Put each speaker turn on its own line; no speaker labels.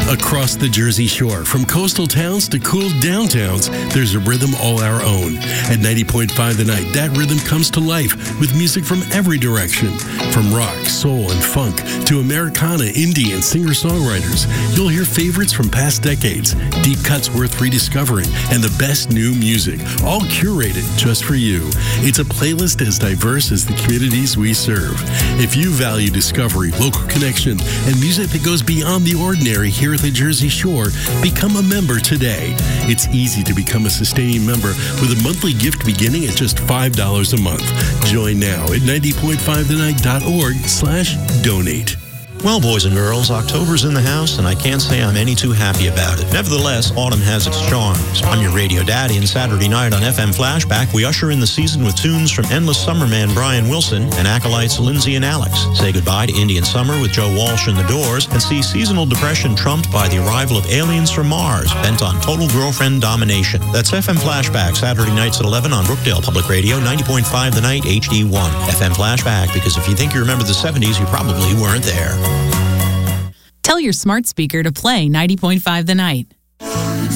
Across the Jersey Shore, from coastal towns to cool downtowns, there's a rhythm all our own. At 90.5 The Night, that rhythm comes to life with music from every direction. From rock, soul, and funk to Americana, indie, and singer-songwriters, you'll hear favorites from past decades, deep cuts worth rediscovering, and the best new music, all curated just for you. It's a playlist as diverse as the communities we serve. If you value discovery, local connection, and music that goes beyond the ordinary here at the Jersey Shore, become a member today. It's easy to become a sustaining member with a monthly gift beginning at just $5 a month. Join now at 90.5thennight.org/donate.
Well, boys and girls, October's in the house, and I can't say I'm any too happy about it. Nevertheless, autumn has its charms. I'm your radio daddy, and Saturday night on FM Flashback, we usher in the season with tunes from Endless Summer man Brian Wilson and acolytes Lindsay and Alex. Say goodbye to Indian Summer with Joe Walsh and the Doors, and see seasonal depression trumped by the arrival of aliens from Mars, bent on total girlfriend domination. That's FM Flashback, Saturday nights at 11 on Brookdale Public Radio, 90.5 The Night, HD1. FM Flashback, because if you think you remember the 70s, you probably weren't there.
Tell your smart speaker to play 90.5 The Night.